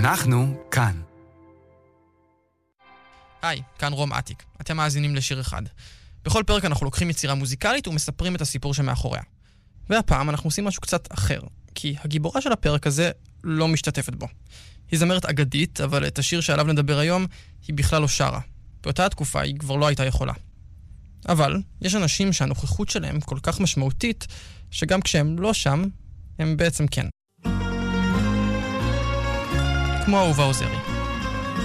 אנחנו כאן. היי, כאן רום עתיק. אתם מאזינים לשיר אחד. בכל פרק אנחנו לוקחים יצירה מוזיקלית ומספרים את הסיפור שמאחוריה. והפעם אנחנו עושים משהו קצת אחר, כי הגיבורה של הפרק הזה לא משתתפת בו. היא זמרת אגדית, אבל את השיר שעליו נדבר היום היא בכלל לא שרה. באותה התקופה היא כבר לא הייתה יכולה. אבל יש אנשים שהנוכחות שלהם כל כך משמעותית, שגם כשהם לא שם, הם בעצם כן. כמו אהובה עוזרי.